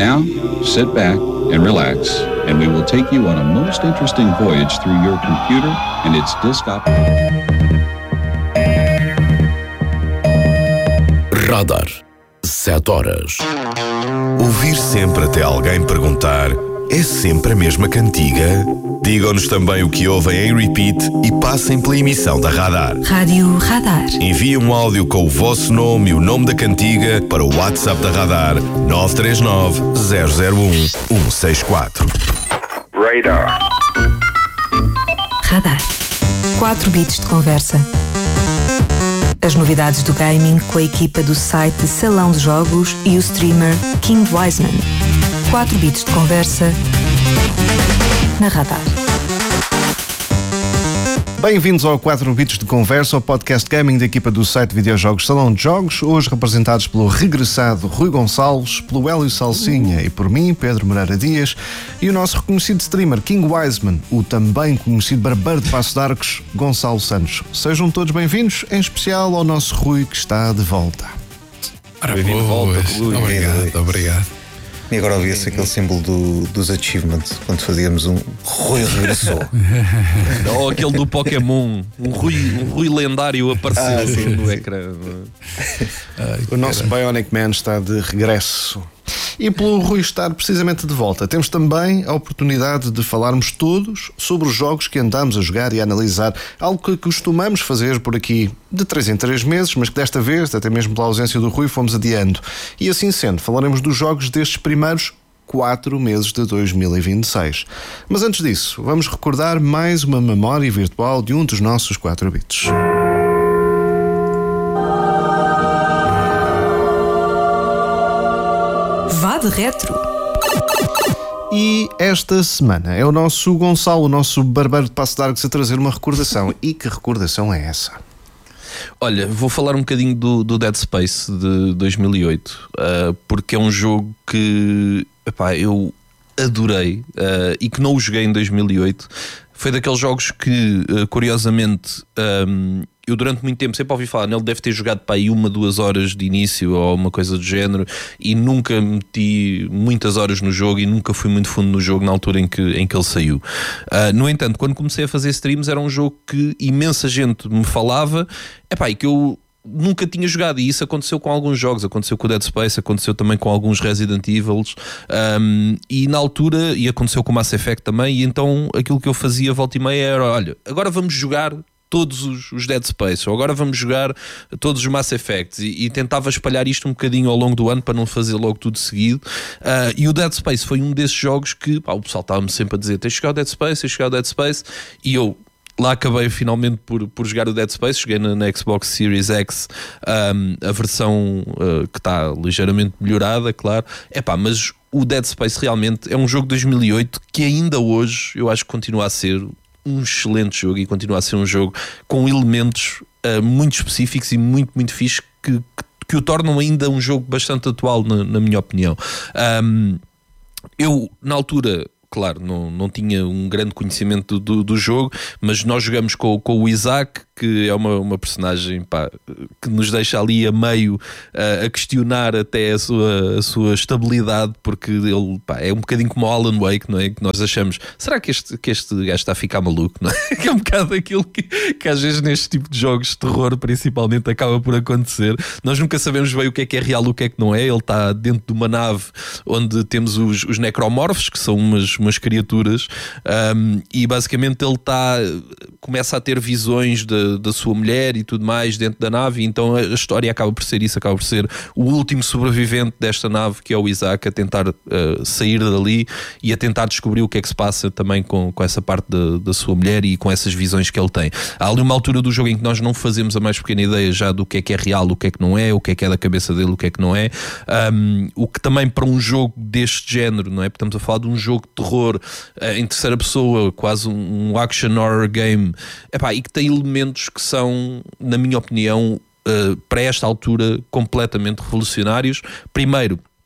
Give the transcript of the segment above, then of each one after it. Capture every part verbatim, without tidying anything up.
Now, sit back and relax, and we will take you on a most interesting voyage through your computer and its disk op... Radar. Sete horas. Ouvir sempre até alguém perguntar: é sempre a mesma cantiga? Digam-nos também o que ouvem em repeat e passem pela emissão da Radar. Rádio Radar. Enviem um áudio com o vosso nome e o nome da cantiga para o WhatsApp da Radar nove três nove, zero zero um, um seis quatro. Radar. Radar. quatro bits de conversa. As novidades do gaming com a equipa do site Salão de Jogos e o streamer King Wiseman. quatro bits de conversa na Radar. Bem-vindos ao quatro bits de conversa, o podcast gaming da equipa do site de videojogos Salão de Jogos, hoje representados pelo regressado Rui Gonçalves, pelo Hélio Salsinha e por mim, Pedro Moreira Dias, e o nosso reconhecido streamer King Wiseman, o também conhecido barbeiro de Paços de Arcos, Gonçalo Santos. Sejam todos bem-vindos, em especial ao nosso Rui que está de volta. Ora, bem-vindo de volta, Rui. Obrigado, obrigado. E agora ouvia-se aquele símbolo do, dos achievements, quando fazíamos um Rui regressou. Ou aquele do Pokémon, um Rui, um Rui lendário apareceu ah, sim, no sim. ecrã. Ai, o nosso Bionic Man está de regresso. E pelo Rui estar precisamente de volta, temos também a oportunidade de falarmos todos sobre os jogos que andamos a jogar e a analisar, algo que costumamos fazer por aqui de três em três meses, mas que desta vez, até mesmo pela ausência do Rui, fomos adiando. E assim sendo, falaremos dos jogos destes primeiros quatro meses de dois mil e vinte e seis. Mas antes disso, vamos recordar mais uma memória virtual de um dos nossos quatro bits. Vá de retro. E esta semana é o nosso Gonçalo, o nosso barbeiro de Paços de Arcos, a trazer uma recordação. E que recordação é essa? Olha, vou falar um bocadinho do, do Dead Space de dois mil e oito, uh, porque é um jogo que epá, eu adorei uh, e que não o joguei em dois mil e oito. Foi daqueles jogos que, uh, curiosamente, um, eu durante muito tempo sempre ouvi falar nele, deve ter jogado para aí uma, duas horas de início ou uma coisa do género, e nunca meti muitas horas no jogo e nunca fui muito fundo no jogo na altura em que, em que ele saiu. Uh, no entanto, quando comecei a fazer streams, era um jogo que imensa gente me falava, epá, e que eu nunca tinha jogado, e isso aconteceu com alguns jogos, aconteceu com o Dead Space, aconteceu também com alguns Resident Evil, um, e na altura, e aconteceu com o Mass Effect também, e então aquilo que eu fazia volta e meia era, olha, agora vamos jogar todos os, os Dead Space, ou agora vamos jogar todos os Mass Effects, e, e tentava espalhar isto um bocadinho ao longo do ano para não fazer logo tudo seguido. Uh, e o Dead Space foi um desses jogos que pá, o pessoal estava-me sempre a dizer: tens de jogar o Dead Space, tens de jogar o Dead Space, e eu lá acabei finalmente por, por jogar o Dead Space. Joguei na, na Xbox Series X, um, a versão uh, que está ligeiramente melhorada, claro. Epá, mas o Dead Space realmente é um jogo de dois mil e oito que ainda hoje eu acho que continua a ser um excelente jogo, e continua a ser um jogo com elementos uh, muito específicos e muito, muito fixe que, que, que o tornam ainda um jogo bastante atual, na, na minha opinião. Um, eu, na altura, claro, não, não tinha um grande conhecimento do, do jogo, mas nós jogamos com, com o Isaac, que é uma, uma personagem pá, que nos deixa ali a meio uh, a questionar até a sua, a sua estabilidade, porque ele pá, é um bocadinho como o Alan Wake, não é? Que nós achamos, será que este, que este gajo está a ficar maluco, não é? Que é um bocado aquilo que, que às vezes neste tipo de jogos de terror principalmente acaba por acontecer. Nós nunca sabemos bem o que é que é real, o que é que não é. Ele está dentro de uma nave onde temos os, os necromorphs, que são umas, umas criaturas, um, e basicamente ele está, começa a ter visões de da sua mulher e tudo mais dentro da nave, e então a história acaba por ser isso, acaba por ser o último sobrevivente desta nave, que é o Isaac, a tentar uh, sair dali e a tentar descobrir o que é que se passa também com, com essa parte da, da sua mulher e com essas visões que ele tem. Há ali uma altura do jogo em que nós não fazemos a mais pequena ideia já do que é que é real, o que é que não é, o que é que é da cabeça dele, o que é que não é, um, o que também para um jogo deste género, não é? Porque estamos a falar de um jogo de terror uh, em terceira pessoa, quase um, um action horror game, epá, e que tem elementos que são, na minha opinião, uh, para esta altura completamente revolucionários. Primeiro,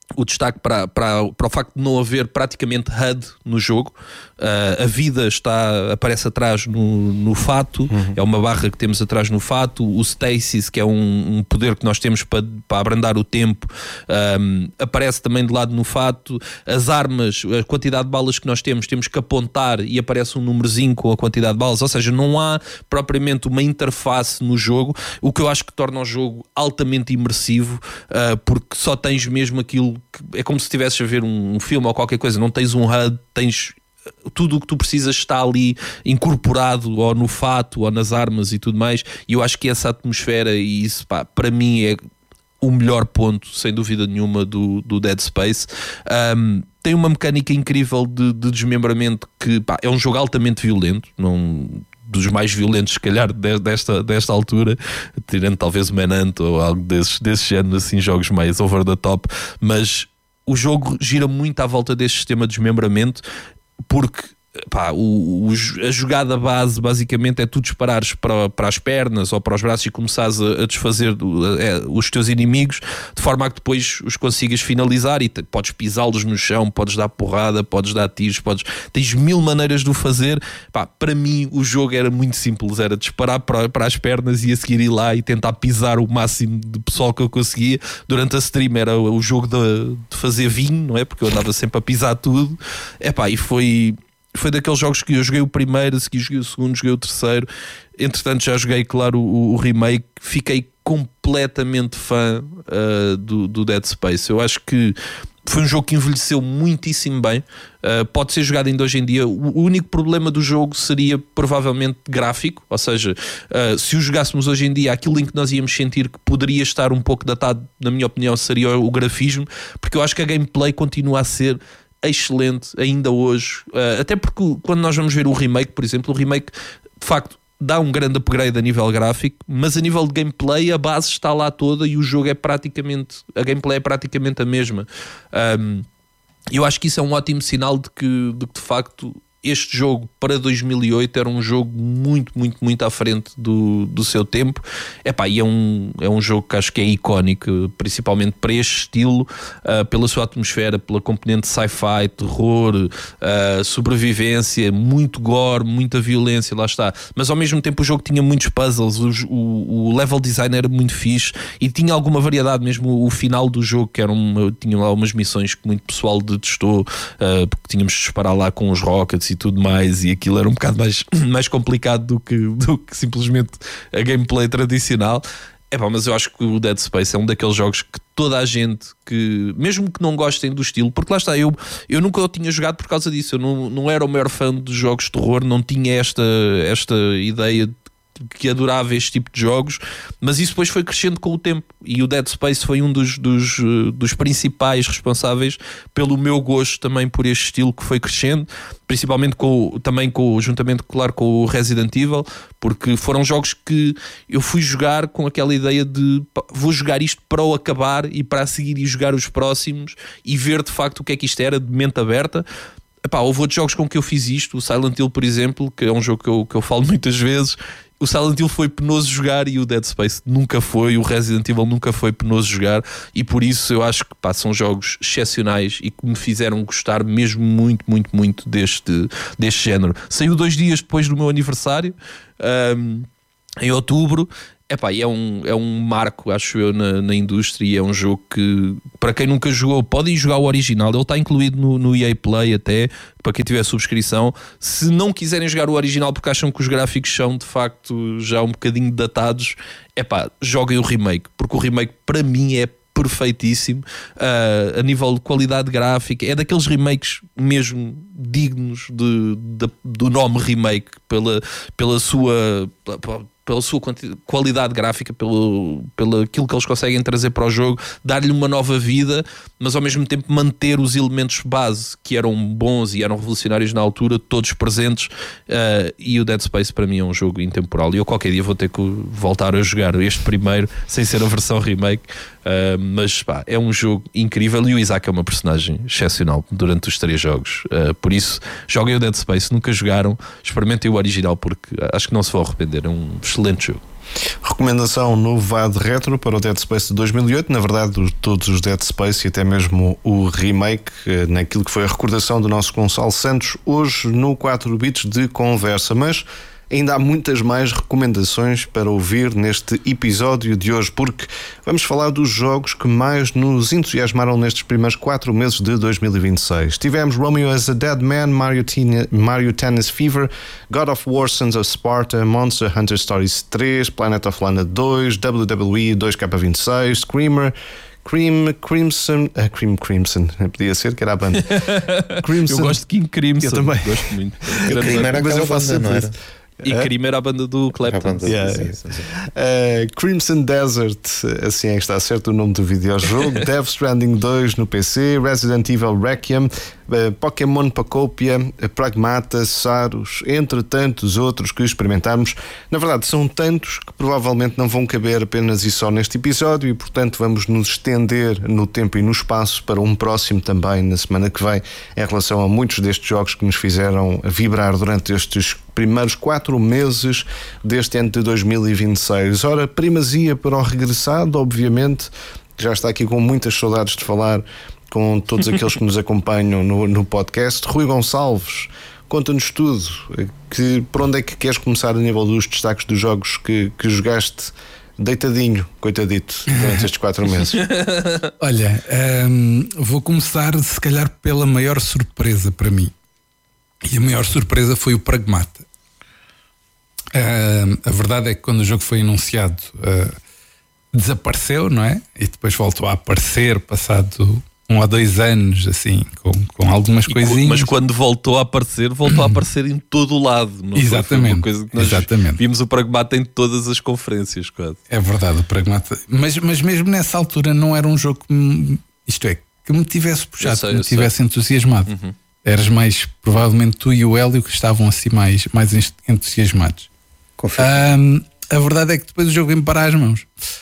o destaque para, para, para o facto de não haver praticamente H U D no jogo. Uh, a vida está, aparece atrás no, no fato, uhum. é uma barra que temos atrás no fato. O Stasis, que é um, um poder que nós temos para, para abrandar o tempo, um, aparece também de lado no fato. As armas, a quantidade de balas que nós temos, temos que apontar e aparece um númerozinho com a quantidade de balas, ou seja, não há propriamente uma interface no jogo, o que eu acho que torna o jogo altamente imersivo, uh, porque só tens mesmo aquilo que é como se estivesses a ver um, um filme ou qualquer coisa, não tens um H U D, tens tudo o que tu precisas está ali incorporado ou no fato ou nas armas e tudo mais, e eu acho que essa atmosfera e isso, pá, para mim é o melhor ponto, sem dúvida nenhuma, do, do Dead Space. Um, tem uma mecânica incrível de, de desmembramento que, pá, é um jogo altamente violento, não... dos mais violentos, se calhar, desta, desta altura, tirando talvez o Manhunt ou algo desse, desse género, assim, jogos mais over the top, mas o jogo gira muito à volta deste sistema de desmembramento, porque pá, o, o, a jogada base basicamente é tu disparares para, para as pernas ou para os braços e começares a, a desfazer é, os teus inimigos, de forma a que depois os consigas finalizar, e te, podes pisá-los no chão, podes dar porrada, podes dar tiros, podes, tens mil maneiras de o fazer. Pá, para mim o jogo era muito simples, era disparar para, para as pernas e a seguir ir lá e tentar pisar o máximo de pessoal que eu conseguia. Durante a stream era o jogo de, de fazer vinho, não é? Porque eu andava sempre a pisar tudo. Epá, e foi... Foi daqueles jogos que eu joguei o primeiro, a seguir joguei o segundo, joguei o terceiro. Entretanto já joguei, claro, o, o remake. Fiquei completamente fã uh, do, do Dead Space. Eu acho que foi um jogo que envelheceu muitíssimo bem. Uh, pode ser jogado ainda hoje em dia. O único problema do jogo seria provavelmente gráfico. Ou seja, uh, se o jogássemos hoje em dia, aquilo em que nós íamos sentir que poderia estar um pouco datado, na minha opinião, seria o grafismo. Porque eu acho que a gameplay continua a ser excelente ainda hoje, uh, até porque quando nós vamos ver o remake, por exemplo, o remake de facto dá um grande upgrade a nível gráfico, mas a nível de gameplay a base está lá toda e o jogo é praticamente, a gameplay é praticamente a mesma. Um, eu acho que isso é um ótimo sinal de que de, que, de facto este jogo para dois mil e oito era um jogo muito, muito, muito à frente do, do seu tempo. Epá, e é um, é um jogo que acho que é icónico, principalmente para este estilo, uh, pela sua atmosfera, pela componente sci-fi, terror, uh, sobrevivência, muito gore, muita violência, lá está. Mas ao mesmo tempo o jogo tinha muitos puzzles, o, o, o level design era muito fixe e tinha alguma variedade, mesmo o final do jogo, que era uma, tinha lá umas missões que muito pessoal detestou, uh, porque tínhamos de disparar lá com os rockets e tudo mais, e aquilo era um bocado mais, mais complicado do que, do que simplesmente a gameplay tradicional. É pá, mas eu acho que o Dead Space é um daqueles jogos que toda a gente, que mesmo que não gostem do estilo, porque lá está, eu, eu nunca o tinha jogado por causa disso, eu não, não era o maior fã de jogos de terror, não tinha esta, esta ideia de que adorava este tipo de jogos, mas isso depois foi crescendo com o tempo, e o Dead Space foi um dos, dos, dos principais responsáveis pelo meu gosto também por este estilo, que foi crescendo, principalmente com, também com, juntamente, claro, com o Resident Evil, porque foram jogos que eu fui jogar com aquela ideia de pá, vou jogar isto para o acabar e para a seguir ir jogar os próximos e ver de facto o que é que isto era, de mente aberta. Epá, houve outros jogos com que eu fiz isto, o Silent Hill, por exemplo, que é um jogo que eu, que eu falo muitas vezes. O Silent Hill foi penoso jogar e o Dead Space nunca foi, o Resident Evil nunca foi penoso jogar, e por isso eu acho que pá, são jogos excepcionais e que me fizeram gostar mesmo muito, muito, muito deste, deste género. Saiu dois dias depois do meu aniversário, um, em outubro. Epá, é, um, é um marco, acho eu, na, na indústria. É um jogo que, para quem nunca jogou, pode ir jogar o original. Ele está incluído no, no E A Play até, para quem tiver subscrição. Se não quiserem jogar o original porque acham que os gráficos são de facto já um bocadinho datados, epá, joguem o remake, porque o remake para mim é perfeitíssimo, uh, a nível de qualidade gráfica. É daqueles remakes mesmo dignos de, de, do nome remake, pela, pela sua... Pela, pela sua qualidade gráfica, pelo, pelo aquilo que eles conseguem trazer para o jogo, dar-lhe uma nova vida, mas ao mesmo tempo manter os elementos base que eram bons e eram revolucionários na altura, todos presentes. Uh, e o Dead Space para mim é um jogo intemporal, e eu qualquer dia vou ter que voltar a jogar este primeiro sem ser a versão remake. Uh, mas pá, é um jogo incrível, e o Isaac é uma personagem excepcional durante os três jogos. Uh, por isso, joguem o Dead Space, nunca jogaram, experimentem o original, porque acho que não se vão arrepender. É um excelente jogo. Recomendação no V A D Retro para o Dead Space de dois mil e oito. Na verdade, todos os Dead Space e até mesmo o remake, naquilo que foi a recordação do nosso Gonçalo Santos, hoje no quatro bits de conversa. Mas ainda há muitas mais recomendações para ouvir neste episódio de hoje, porque vamos falar dos jogos que mais nos entusiasmaram nestes primeiros quatro meses de dois mil e vinte e seis. Tivemos Romeo as a Dead Man, Mario, Teen- Mario Tennis Fever, God of War Sons of Sparta, Monster Hunter Stories três, Planet of Lana dois, W W E dois K vinte e seis, Screamer, Cream, Crimson, uh, Cream Crimson, podia ser que era a banda. Crimson. Eu gosto de King Crimson. Eu também. Gosto muito. Era mas eu faço banda, não era? E é? Cream era a banda do Clapton. Banda, yeah. sim, sim, sim. Uh, Crimson Desert, assim é que está certo o nome do videojogo. Death Stranding dois no P C, Resident Evil Requiem, uh, Pokémon Pacopia, uh, Pragmata, Saros, entre tantos outros que experimentámos. Na verdade, são tantos que provavelmente não vão caber apenas e só neste episódio, e portanto vamos nos estender no tempo e no espaço para um próximo também na semana que vem, em relação a muitos destes jogos que nos fizeram vibrar durante estes primeiros quatro meses deste ano de dois mil e vinte e seis. Ora, primazia para o regressado, obviamente, que já está aqui com muitas saudades de falar com todos aqueles que nos acompanham no, no podcast. Rui Gonçalves, conta-nos tudo. Que, por onde é que queres começar a nível dos destaques dos jogos que, que jogaste deitadinho, coitadito, durante estes quatro meses? Olha, hum, vou começar se calhar pela maior surpresa para mim. E a maior surpresa foi o Pragmata. Uh, a verdade é que quando o jogo foi anunciado uh, desapareceu, não é? E depois voltou a aparecer passado um ou dois anos, assim, com, com algumas e coisinhas. Mas quando voltou a aparecer, voltou a aparecer em todo o lado. Não exatamente. Foi uma coisa que nós exatamente. Vimos o Pragmata em todas as conferências, quase. É verdade, o Pragmata. Mas, mas mesmo nessa altura não era um jogo que me, isto é, que me tivesse puxado, sei, que me tivesse sei. entusiasmado. Uhum. Eras mais, provavelmente tu e o Hélio que estavam assim mais, mais entusiasmados. Um, a verdade é que depois o jogo vem para as mãos.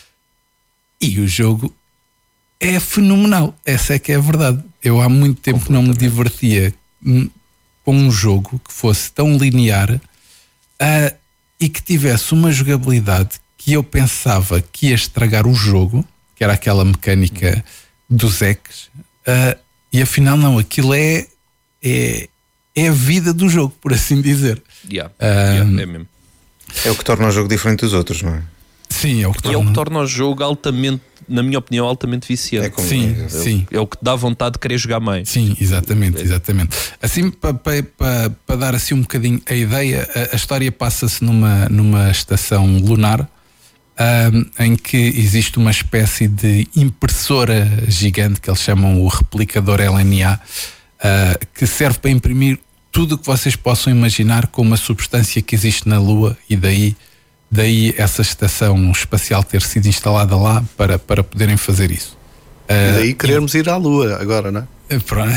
E o jogo é fenomenal. Essa é que é a verdade. Eu há muito tempo não me divertia com um jogo que fosse tão linear uh, e que tivesse uma jogabilidade que eu pensava que ia estragar o jogo, que era aquela mecânica dos ex, uh, e afinal não, aquilo é É, é a vida do jogo, por assim dizer. Yeah, um, yeah, é mesmo. É o que torna o jogo diferente dos outros, não é? Sim, é o que torna, é o, que torna o jogo altamente, na minha opinião, altamente viciante. É como sim, é, sim. É o que dá vontade de querer jogar mais. Sim, exatamente, exatamente. Assim, para pa, pa, pa dar assim um bocadinho a ideia, a, a história passa-se numa, numa estação lunar um, em que existe uma espécie de impressora gigante que eles chamam o replicador L N A. Uh, que serve para imprimir tudo o que vocês possam imaginar com uma substância que existe na Lua, e daí, daí essa estação espacial ter sido instalada lá para, para poderem fazer isso. Uh, e daí queremos e... ir à Lua agora, não é? Pronto.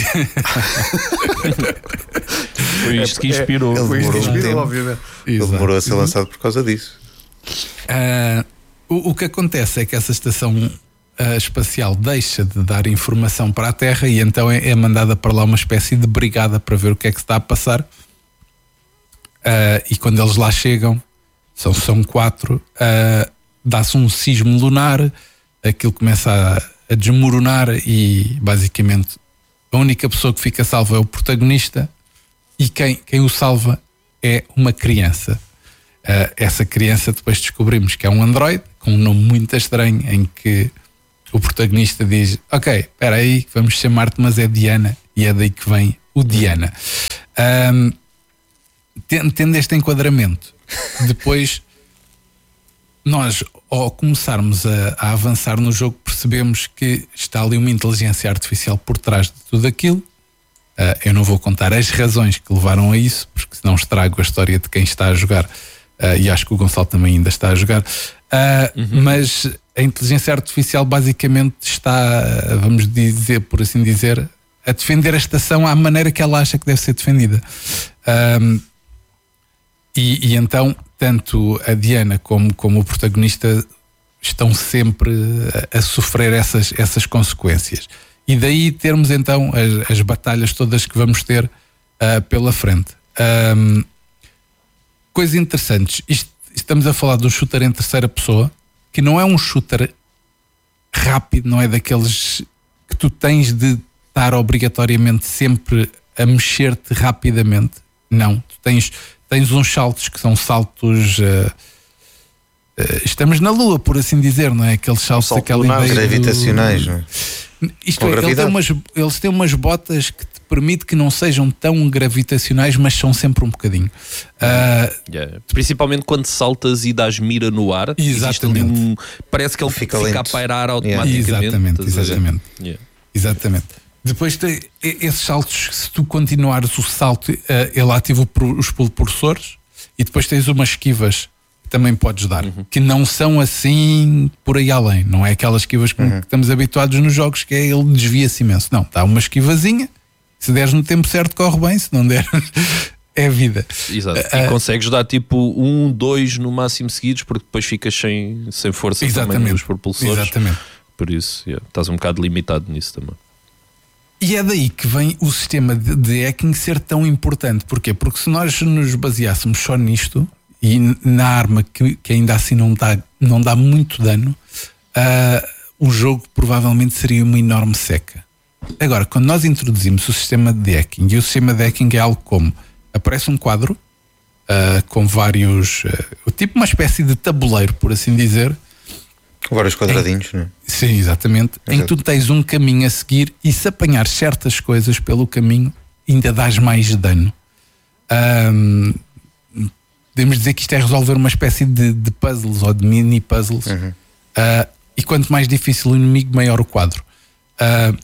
Foi isto que inspirou. Ele Foi isto que inspirou, um obviamente. Ele demorou a ser lançado por causa disso. Uh, o, o que acontece é que essa estação a espacial deixa de dar informação para a Terra e então é, é mandada para lá uma espécie de brigada para ver o que é que se está a passar. Uh, e quando eles lá chegam, são, são quatro, uh, dá-se um sismo lunar, aquilo começa a, a desmoronar e basicamente a única pessoa que fica salva é o protagonista, e quem, quem o salva é uma criança. Uh, essa criança depois descobrimos que é um androide com um nome muito estranho, em que o protagonista diz: ok, espera aí, vamos chamar-te, mas é Diana, e é daí que vem o Diana. Um, tendo este enquadramento, depois nós, ao começarmos a, a avançar no jogo, percebemos que está ali uma inteligência artificial por trás de tudo aquilo. Uh, eu não vou contar as razões que levaram a isso, porque senão estrago a história de quem está a jogar, uh, e acho que o Gonçalo também ainda está a jogar. Uh, uhum. Mas a inteligência artificial basicamente está, vamos dizer, por assim dizer, a defender a estação à maneira que ela acha que deve ser defendida. Um, e, e então, tanto a Diana como, como o protagonista estão sempre a, a sofrer essas, essas consequências. E daí termos então as, as batalhas todas que vamos ter uh, pela frente. Um, coisas interessantes. Isto, estamos a falar de um shooter em terceira pessoa, que não é um shooter rápido, não é daqueles que tu tens de estar obrigatoriamente sempre a mexer-te rapidamente. Não, tu tens, tens uns saltos que são saltos... Uh, uh, estamos na lua, por assim dizer, não é? Aqueles saltos, um aquela ideia gravitacionais, do... não é? Isto é, ele tem umas, eles têm umas botas que te permite que não sejam tão gravitacionais, mas são sempre um bocadinho. Uh, yeah. Principalmente quando saltas e dás mira no ar. Exatamente. Um, parece que ele fica, fica a pairar automaticamente. Yeah. Exatamente, exatamente. Yeah. Exatamente. Depois tem esses saltos, se tu continuares o salto, uh, ele ativa os propulsores e depois tens umas esquivas que também podes dar, uhum. que não são assim por aí além, não é aquelas esquivas que, uhum. que estamos habituados nos jogos, que é ele desvia-se imenso. Não, está uma esquivazinha, se deres no tempo certo corre bem, se não der é vida. Exato. Uh, e consegues dar tipo um, dois no máximo seguidos, porque depois ficas sem, sem força exatamente. também nos propulsores. Exatamente. Por isso, yeah, estás um bocado limitado nisso também. E é daí que vem o sistema de, de hacking ser tão importante. Porquê? Porque se nós nos baseássemos só nisto e na arma que, que ainda assim não dá, não dá muito dano, uh, o jogo provavelmente seria uma enorme seca. Agora, quando nós introduzimos o sistema de hacking, e o sistema de hacking é algo como aparece um quadro uh, com vários, uh, tipo uma espécie de tabuleiro, por assim dizer. Vários quadradinhos, em, não é? Sim, exatamente. Exato. Em que tu tens um caminho a seguir e se apanhar certas coisas pelo caminho, ainda dás mais dano. Um, podemos dizer que isto é resolver uma espécie de, de puzzles ou de mini puzzles. Uhum. Uh, e quanto mais difícil o inimigo, maior o quadro. Uh,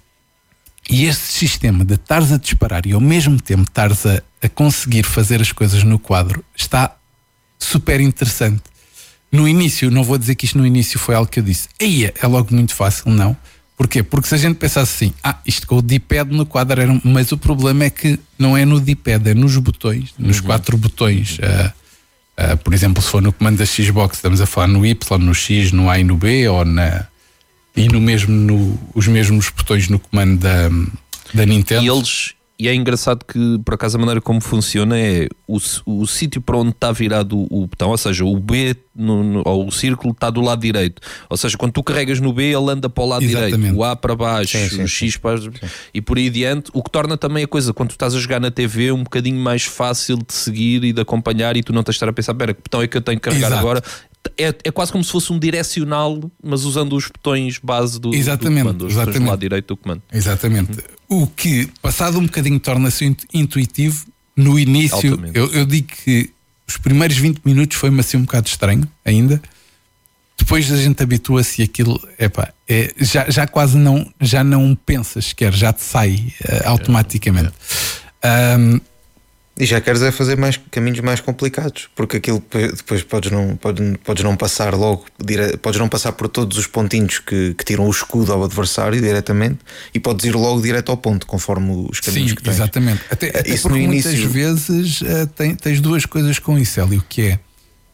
e este sistema de estares a disparar e ao mesmo tempo estares a, a conseguir fazer as coisas no quadro está super interessante. No início, não vou dizer que isto no início foi algo que eu disse, eia, é logo muito fácil, não. Porquê? Porque se a gente pensasse assim, ah, isto com o D-pad no quadro era um... Mas o problema é que não é no D-pad, é nos botões, nos uhum. quatro botões. Uh, uh, por exemplo, se for no comando da Xbox, estamos a falar no Y, no X, no A e no B, ou na... E no mesmo, no, os mesmos botões no comando da, da Nintendo. E eles... E é engraçado que, por acaso, a maneira como funciona é o, o sítio para onde está virado o, o botão, ou seja, o B no, no, ou o círculo está do lado direito. Ou seja, quando tu carregas no B, ele anda para o lado Exatamente. direito, o A para baixo, sim, sim, o X para sim. e por aí adiante, o que torna também a coisa, quando tu estás a jogar na T V, um bocadinho mais fácil de seguir e de acompanhar e tu não tens de estar a pensar, pera, que botão é que eu tenho que carregar Exato. agora? É, é quase como se fosse um direcional, mas usando os botões base do, exatamente, do comando, os exatamente. botões do lado direito do comando. Exatamente. Uhum. O que, passado um bocadinho, torna-se intuitivo. No início, eu, eu digo que os primeiros vinte minutos foi-me assim um bocado estranho ainda. Depois a gente habitua-se e aquilo, epá, é, já, já quase não, já não pensas sequer, já te sai uh, automaticamente. É. Um, E já queres é fazer mais caminhos mais complicados, porque aquilo depois podes não, podes, podes não passar logo, dire, podes não passar por todos os pontinhos que, que tiram o escudo ao adversário diretamente e podes ir logo direto ao ponto, conforme os caminhos Sim, que tens. Exatamente. Até, até porque muitas início... vezes uh, tem, tens duas coisas com isso, Hélio, que é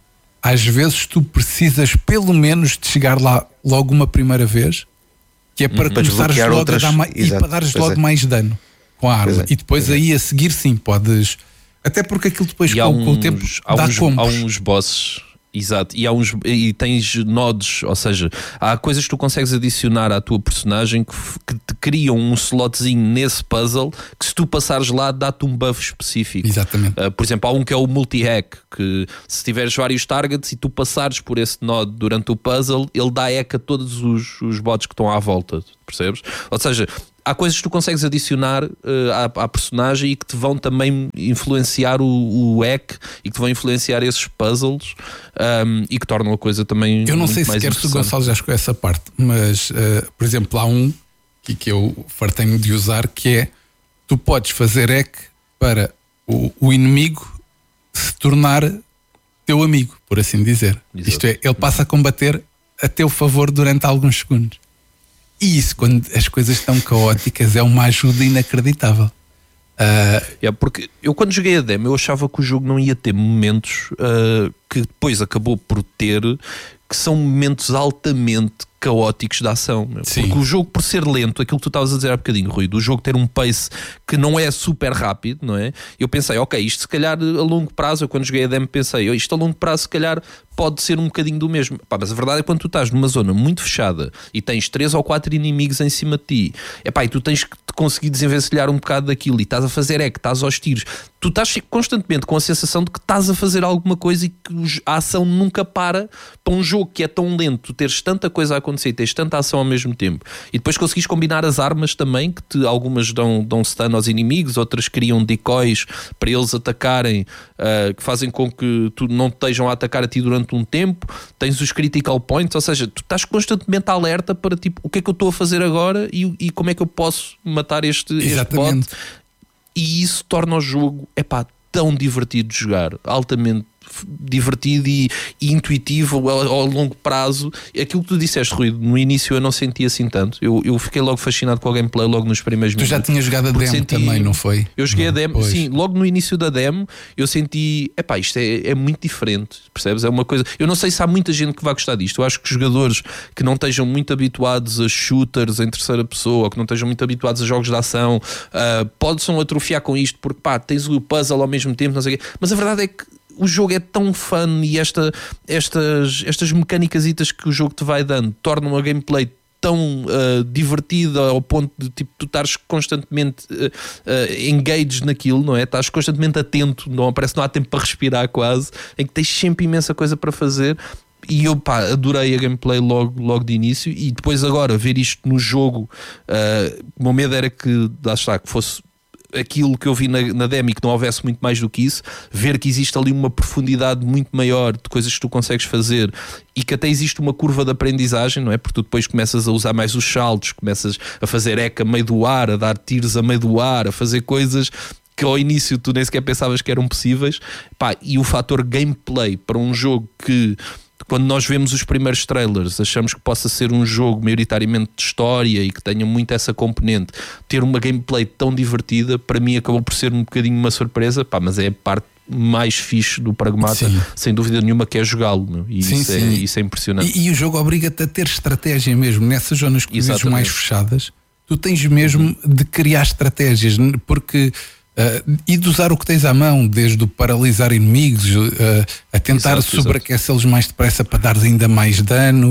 às vezes tu precisas pelo menos de chegar lá logo uma primeira vez, que é para uhum. começares logo outras... a dar mais, e para dares logo é. mais dano com a arma. É. E depois é. aí a seguir sim podes... Até porque aquilo depois com, uns, com o tempo há dá uns, combos. Há uns bosses, exato, e, há uns, e tens nodos, ou seja, há coisas que tu consegues adicionar à tua personagem que, que te criam um slotzinho nesse puzzle que se tu passares lá dá-te um buff específico. Exatamente. Uh, por exemplo, há um que é o multi-hack, que se tiveres vários targets e tu passares por esse node durante o puzzle, ele dá hack a todos os, os bots que estão à volta, percebes? Ou seja, há coisas que tu consegues adicionar uh, à, à personagem e que te vão também influenciar o, o hack e que te vão influenciar esses puzzles um, e que tornam a coisa também eu não muito sei se mais quer se o Gonçalo já chegou a essa parte, mas uh, por exemplo há um que, que eu fartei-me de usar, que é tu podes fazer hack para o, o inimigo se tornar teu amigo, por assim dizer. Exato. Isto é, ele passa a combater a teu favor durante alguns segundos. E isso, quando as coisas estão caóticas, é uma ajuda inacreditável. Uh... É porque eu, quando joguei a demo, eu achava que o jogo não ia ter momentos uh, que depois acabou por ter, que são momentos altamente caóticos de ação. Sim. Porque o jogo, por ser lento, aquilo que tu estavas a dizer há bocadinho, Rui, do jogo ter um pace que não é super rápido, não é? Eu pensei, ok, isto se calhar a longo prazo, eu quando joguei a demo pensei, oh, isto a longo prazo se calhar pode ser um bocadinho do mesmo. Pá, mas a verdade é que quando tu estás numa zona muito fechada e tens três ou quatro inimigos em cima de ti, epá, e tu tens que te conseguir desenvencilhar um bocado daquilo e estás a fazer é que estás aos tiros, tu estás constantemente com a sensação de que estás a fazer alguma coisa e que a ação nunca para. Para um jogo que é tão lento, tu teres tanta coisa a acontecer, tens tanta ação ao mesmo tempo e depois conseguires combinar as armas também, que te, algumas dão, dão stun aos inimigos, outras criam decoys para eles atacarem, uh, que fazem com que tu não te estejam a atacar a ti durante um tempo. Tens os critical points, ou seja, tu estás constantemente alerta para tipo, o que é que eu estou a fazer agora e, e como é que eu posso matar este, este bot. E isso torna o jogo, epá, tão divertido de jogar, altamente divertido e, e intuitivo ao, ao longo prazo. Aquilo que tu disseste, Rui, no início eu não senti assim tanto. Eu, eu fiquei logo fascinado com o gameplay logo nos primeiros tu minutos. Tu já tinhas jogado a demo senti, também, não foi? Eu joguei não, a demo, pois. sim, logo no início da demo eu senti, epá, isto é, é muito diferente, percebes? É uma coisa, eu não sei se há muita gente que vai gostar disto. Eu acho que jogadores que não estejam muito habituados a shooters em terceira pessoa, ou que não estejam muito habituados a jogos de ação, uh, possam atrofiar com isto, porque pá, tens o puzzle ao mesmo tempo, não sei o quê. Mas a verdade é que o jogo é tão fun e esta, estas, estas mecânicasitas que o jogo te vai dando tornam a gameplay tão uh, divertida ao ponto de tipo, tu estares constantemente uh, uh, engaged naquilo, não é? Estás constantemente atento, não parece que não há tempo para respirar quase, em que tens sempre imensa coisa para fazer. E eu pá, adorei a gameplay logo, logo de início, e depois agora ver isto no jogo, uh, o meu medo era que, lá está, que fosse aquilo que eu vi na, na demo e que não houvesse muito mais do que isso, ver que existe ali uma profundidade muito maior de coisas que tu consegues fazer e que até existe uma curva de aprendizagem, não é? Porque tu depois começas a usar mais os saltos, começas a fazer eca a meio do ar, a dar tiros a meio do ar, a fazer coisas que ao início tu nem sequer pensavas que eram possíveis. Pá, e o fator gameplay para um jogo que, quando nós vemos os primeiros trailers, achamos que possa ser um jogo maioritariamente de história e que tenha muito essa componente, ter uma gameplay tão divertida, para mim acabou por ser um bocadinho uma surpresa. Pá, mas é a parte mais fixe do Pragmata, sim, sem dúvida nenhuma, que é jogá-lo, e sim, isso, sim. É, isso é impressionante. E, e o jogo obriga-te a ter estratégia mesmo, nessas zonas que vezes mais fechadas, tu tens mesmo de criar estratégias, porque Uh, e de usar o que tens à mão, desde o paralisar inimigos, uh, a tentar sobreaquecê-los mais depressa para dar ainda mais dano,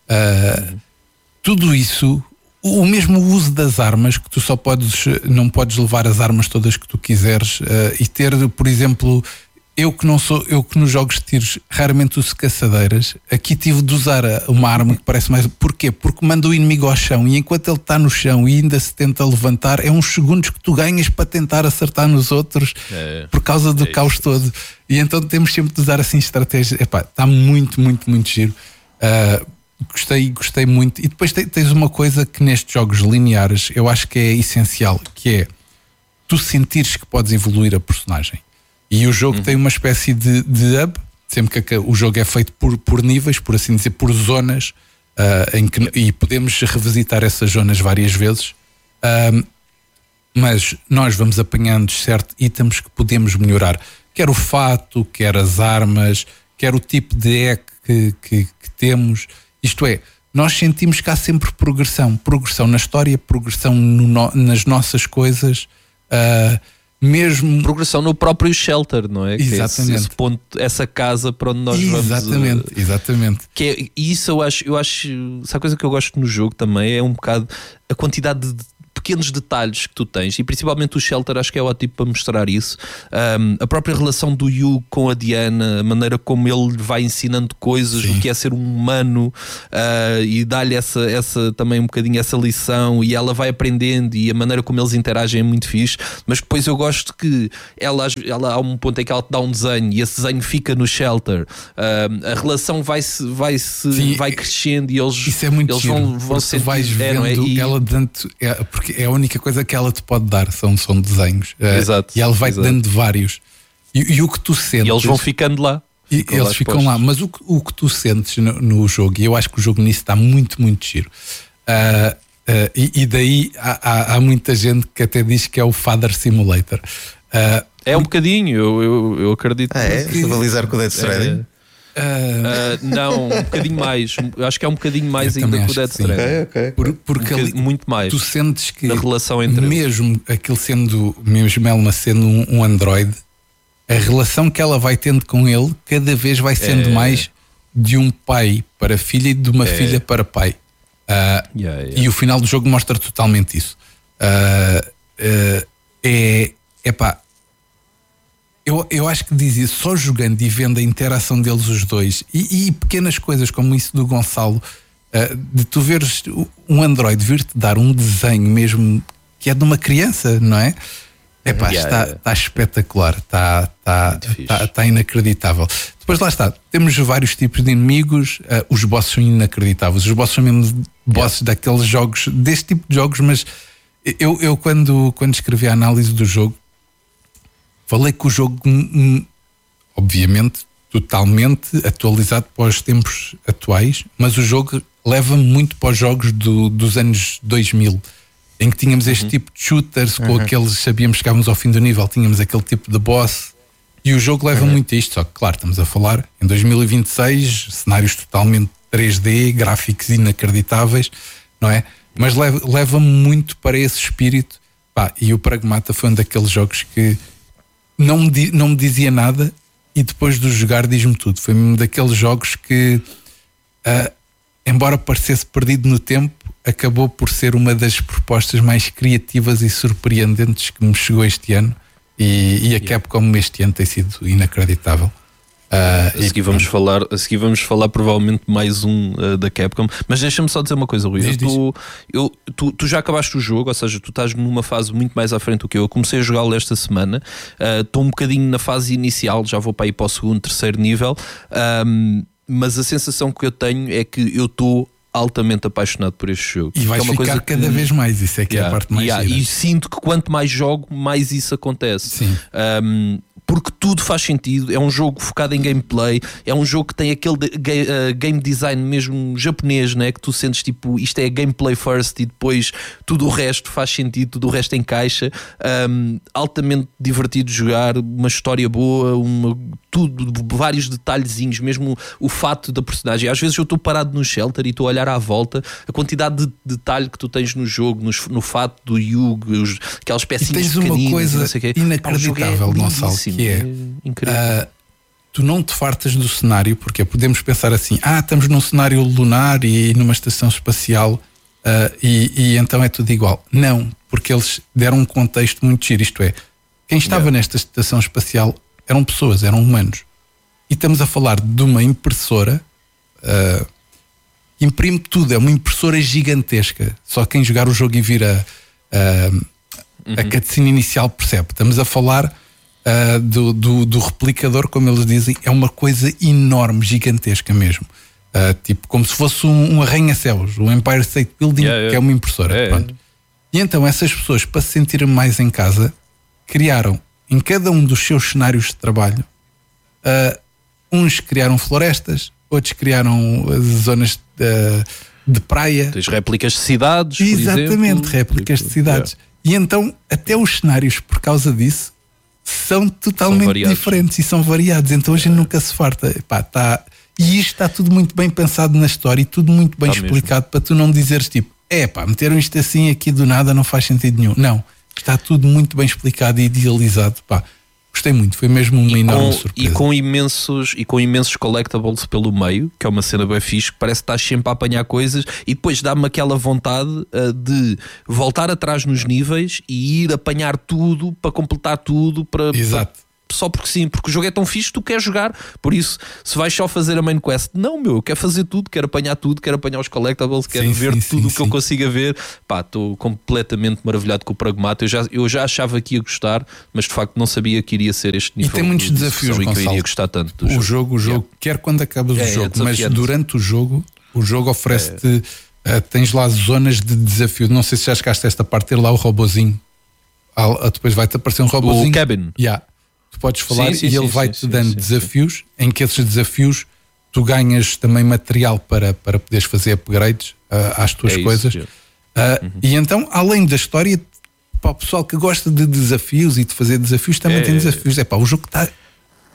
uh, tudo isso, o mesmo uso das armas, que tu só podes, não podes levar as armas todas que tu quiseres, uh, e ter, por exemplo, eu que não sou, eu que nos jogos de tiros raramente uso caçadeiras, aqui tive de usar uma arma que parece mais. Porquê? Porque manda o inimigo ao chão e enquanto ele está no chão e ainda se tenta levantar, é uns segundos que tu ganhas para tentar acertar nos outros, é, por causa do é caos todo. E então temos sempre de usar assim estratégias. Epá, está muito, muito, muito giro. Uh, gostei, gostei muito. E depois tens uma coisa que nestes jogos lineares eu acho que é essencial, que é tu sentires que podes evoluir a personagem. E o jogo uhum. tem uma espécie de, de hub, sempre que o jogo é feito por, por níveis, por assim dizer, por zonas, uh, em que, e podemos revisitar essas zonas várias vezes, uh, mas nós vamos apanhando certos itens que podemos melhorar, quer o fato, quer as armas, quer o tipo de E C que, que, que temos. Isto é, nós sentimos que há sempre progressão, progressão na história, progressão no, nas nossas coisas, uh, mesmo progressão no próprio shelter, não é? Exatamente. Que é esse, esse ponto, essa casa para onde nós exatamente, vamos. Exatamente, exatamente. Que é, e isso eu acho, eu acho, essa coisa que eu gosto no jogo também é um bocado a quantidade de pequenos detalhes que tu tens, e principalmente o shelter acho que é ótimo para mostrar isso. Um, a própria relação do Yu com a Diana, a maneira como ele vai ensinando coisas, sim, o que é ser um humano, uh, e dá-lhe essa, essa, também um bocadinho essa lição, e ela vai aprendendo, e a maneira como eles interagem é muito fixe. Mas depois eu gosto que ela, ela há um ponto em que ela te dá um desenho e esse desenho fica no shelter, uh, a relação vai-se vai, -se, vai crescendo e eles, isso é muito eles giro, vão, vão sentir, vais vendo é, e... ela dando, é, porque é a única coisa que ela te pode dar, são, são desenhos. Exato, uh, e ela vai-te exato. dando vários. E, e o que tu sentes. E eles vão ficando lá. E ficam eles lá ficam postos. lá. Mas o, o que tu sentes no, no jogo, e eu acho que o jogo nisso está muito, muito giro. Uh, uh, e, e daí há, há, há muita gente que até diz que é o Father Simulator. Uh, é um bocadinho, eu, eu, eu acredito. Ah, é? Que... Rivalizar com o Death Stranding? Uh, não, um bocadinho mais. Acho que é um bocadinho mais Eu ainda que o também Death acho que sim. Stranding. Ok, ok. Por- porque Um ali, bocadinho- muito mais. tu sentes que Na relação entre mesmo aquele sendo, mesmo ela sendo um, um androide, a relação que ela vai tendo com ele cada vez vai sendo É. mais de um pai para filha e de uma É. filha para pai. Ah, Yeah, yeah. E o final do jogo mostra totalmente isso. Ah, ah, é, epá, eu, eu acho que dizia só jogando e vendo a interação deles os dois e, e pequenas coisas como isso do Gonçalo, ah, de tu veres um androide vir-te dar um desenho mesmo que é de uma criança, não é? Epá, Yeah, está, yeah. está espetacular, está, está, Muito fixe. está, está inacreditável. Depois lá está, temos vários tipos de inimigos, ah, os bosses são inacreditáveis, os bosses são mesmo bosses daqueles jogos, deste tipo de jogos, mas eu, eu quando, quando escrevi a análise do jogo, falei que o jogo, hum, hum, obviamente, totalmente atualizado para os tempos atuais, mas o jogo leva-me muito para os jogos do, dos anos dois mil, em que tínhamos este tipo de shooters, com aqueles, sabíamos que chegávamos ao fim do nível, tínhamos aquele tipo de boss, e o jogo leva muito a isto, só que claro, estamos a falar em dois mil e vinte e seis, cenários totalmente três D, gráficos inacreditáveis, não é? Mas leva- leva-me muito para esse espírito, pá, e o Pragmata foi um daqueles jogos que não me, di- não me dizia nada e depois de jogar diz-me tudo. Foi um daqueles jogos que, ah, embora parecesse perdido no tempo, acabou por ser uma das propostas mais criativas e surpreendentes que me chegou este ano, e, e a Capcom este ano tem sido inacreditável. Ah, A seguir, vamos falar, a seguir vamos falar provavelmente mais um uh, da Capcom, mas deixa-me só dizer uma coisa, Rui. Diz, Eu tu, eu, tu, tu já acabaste o jogo, ou seja, tu estás numa fase muito mais à frente do que eu. Eu comecei a jogá-lo esta semana, uh, estou um bocadinho na fase inicial, já vou para ir para o segundo, terceiro nível, um, mas a sensação que eu tenho é que eu estou altamente apaixonado por este jogo. E vais Que é uma ficar coisa que- cada vez mais, isso é que é Yeah, a parte mais yeah, gira. e sinto que quanto mais jogo, mais isso acontece. Sim. Um, porque tudo faz sentido, é um jogo focado em gameplay, é um jogo que tem aquele de- ga- uh, game design mesmo japonês, né? Que tu sentes tipo, isto é gameplay first e depois tudo o resto faz sentido, tudo o resto encaixa. Um, altamente divertido de jogar, uma história boa, uma, tudo, vários detalhezinhos, mesmo o fato da personagem. Às vezes eu estou parado no shelter e estou a olhar à volta, a quantidade de detalhe que tu tens no jogo, nos- no fato do Yugo, os- aquelas E pecinhas tens uma pequeninas, coisa não sei o quê. inacreditável, Pá, o jogo é Gonçalo, lindíssimo, que é, incrível. ah, tu não te fartas do cenário, porque podemos pensar assim, ah, estamos num cenário lunar e numa estação espacial, ah, e, e então é tudo igual. Não, porque eles deram um contexto muito giro, isto é, quem estava Yeah. nesta estação espacial eram pessoas, eram humanos. E estamos a falar de uma impressora, ah, que imprime tudo, é uma impressora gigantesca. Só quem jogar o jogo e vir a, a, a cutscene inicial percebe. Estamos a falar ah, do, do, do replicador, como eles dizem, é uma coisa enorme, gigantesca mesmo. Ah, tipo, como se fosse um, um arranha-céus, o Empire State Building, Yeah, yeah. que é uma impressora. É, Pronto. E então essas pessoas, para se sentirem mais em casa, criaram em cada um dos seus cenários de trabalho, ah, uns criaram florestas, outros criaram ah, zonas de, de praia. Tens réplicas de cidades, por Exatamente, exemplo. réplicas de cidades. E então, até os cenários, por causa disso, são totalmente variados. diferentes e são variados. Então a gente nunca se farta. Epá, tá... E isto está tudo muito bem pensado na história e tudo muito bem Tá explicado, para tu não dizeres tipo, é pá, meteram isto assim aqui do nada, não faz sentido nenhum. Não, está tudo muito bem explicado e idealizado. Pá, gostei muito, foi mesmo uma enorme Com, surpresa. e, com imensos, e com imensos collectibles pelo meio, que é uma cena bem fixe, que parece que estás sempre a apanhar coisas, e depois dá-me aquela vontade uh, de voltar atrás nos níveis e ir apanhar tudo para completar tudo para, Exato. para- só porque sim, porque o jogo é tão fixe que tu queres jogar. Por isso, se vais só fazer a main quest, não, meu, eu quero fazer tudo, quero apanhar tudo, quero apanhar os collectibles, quero Sim, ver sim, tudo o sim, que eu sim. consiga ver. Pá, estou completamente maravilhado com o Pragmata. Eu já, eu já achava que ia gostar, mas de facto não sabia que iria ser este nível. tem muitos de desafios, discussão e que eu Gonçalo. iria gostar tanto do O jogo. jogo, o jogo, quer quando acabas É, o é jogo, mas desafiante. durante o jogo, o jogo oferece-te, eh, tens lá zonas de desafio. Não sei se já chegaste a esta parte, ter lá o robozinho. Ah, depois vai-te aparecer um robozinho. O Cabin. Yeah. Tu podes falar Sim, sim, e sim, ele sim, vai-te sim, dando sim, desafios, em que esses desafios tu ganhas também material para, para poderes fazer upgrades ah, às tuas É isso, coisas. yeah. Ah, E então, além da história, para o pessoal que gosta de desafios e de fazer desafios, também É. tem desafios. É pá, o jogo está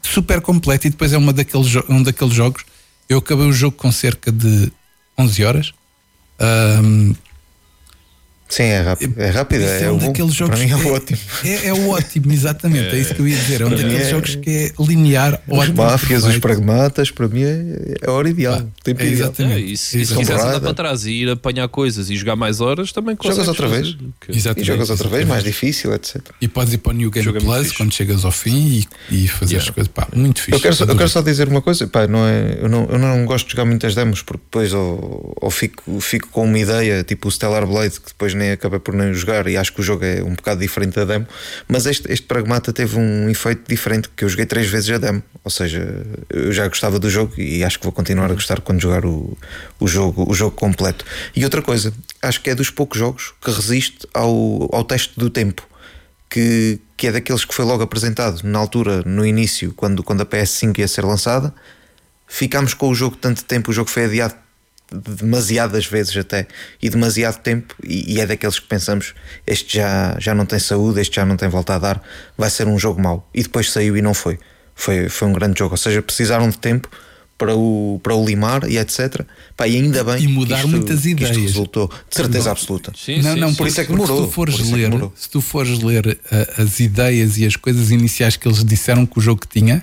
super completo. E depois é uma daqueles, um daqueles jogos. Eu acabei o jogo com cerca de onze horas. Um, Sim, é rápido. É rápido, é, é um bom. daqueles jogos. Para mim é, é ótimo. É, é o ótimo, exatamente. É, é isso que eu ia dizer. É um daqueles é, jogos que é linear. Os ótimo, máfias, perfeito. Os pragmatas, para mim é, é a hora ideal. Ah, tempo é, exatamente. É, e se, se quiseres andar para trás e ir apanhar coisas e jogar mais horas, também consegues. Jogas outra vez. Exatamente. E jogas outra vez, mais difícil, etcétera. E podes ir para o New Game Joga Plus quando chegas ao fim e, e fazer yeah. as coisas. Pá, muito fixe. Eu quero, só, eu quero só dizer uma coisa. Pá, não é, eu, não, eu não gosto de jogar muitas demos porque depois ou, ou fico, fico com uma ideia, tipo o Stellar Blade, que depois nem acabei por nem jogar e acho que o jogo é um bocado diferente da demo, mas este, este Pragmata teve um efeito diferente, que eu joguei três vezes a demo, ou seja, eu já gostava do jogo e acho que vou continuar a gostar quando jogar o, o, jogo, o jogo completo. E outra coisa, acho que é dos poucos jogos que resiste ao, ao teste do tempo, que, que é daqueles que foi logo apresentado na altura, no início, quando, quando a P S cinco ia ser lançada. Ficámos com o jogo tanto tempo, o jogo foi adiado demasiadas vezes até, e demasiado tempo, e, e é daqueles que pensamos, este já, já não tem saúde, este já não tem volta a dar, vai ser um jogo mau, e depois saiu e não foi foi, foi um grande jogo, ou seja, precisaram de tempo para o, para o limar e etc. Pá, e ainda bem e mudar que isto, muitas que ideias isto resultou, de certeza absoluta. Sim, não, não, por isso é que demorou, se tu fores é ler, demorou. se tu fores ler uh, as ideias e as coisas iniciais que eles disseram que o jogo tinha,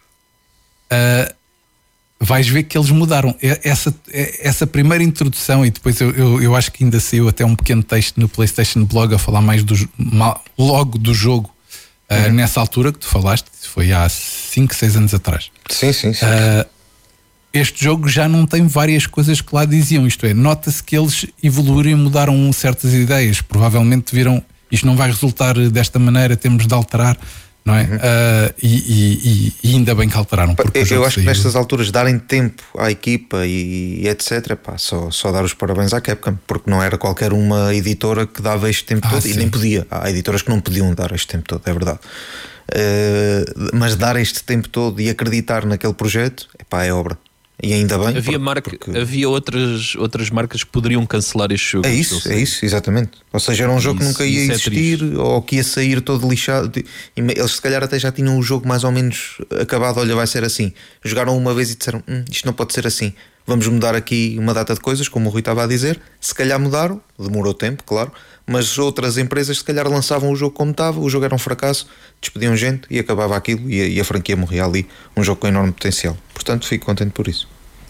uh, vais ver que eles mudaram essa, essa primeira introdução, e depois eu, eu, eu acho que ainda saiu até um pequeno texto no PlayStation Blog a falar mais do, logo do jogo, uhum. uh, nessa altura que tu falaste, foi há cinco, seis anos atrás. Sim, sim, sim. Uh, este jogo já não tem várias coisas que lá diziam, isto é, nota-se que eles evoluíram e mudaram certas ideias, provavelmente viram, isto não vai resultar desta maneira, temos de alterar. Não é? Uhum. Uh, e, e, e ainda bem que alteraram. Porque eu acho saiu. que nestas alturas darem tempo à equipa e, e etc. Pá, só, só dar os parabéns à Capcom, porque não era qualquer uma editora que dava este tempo ah, todo, sim. e nem podia. Há editoras que não podiam dar este tempo todo, é verdade. Uh, mas dar este tempo todo e acreditar naquele projeto, epá, é obra. E ainda bem. Havia, porque, marca, porque... havia outras, outras marcas que poderiam cancelar este jogo. É isso, é isso, exatamente. Ou seja, era um jogo isso, que nunca ia existir, é ou que ia sair todo lixado. Eles se calhar até já tinham o jogo mais ou menos acabado. Olha, vai ser assim. Jogaram uma vez e disseram, hum, isto não pode ser assim, vamos mudar aqui uma data de coisas, como o Rui estava a dizer. Se calhar mudaram, demorou tempo, claro, mas outras empresas se calhar lançavam o jogo como estava, o jogo era um fracasso, despediam gente e acabava aquilo, e a, e a franquia morria ali. Um jogo com enorme potencial. Portanto, fico contente por isso.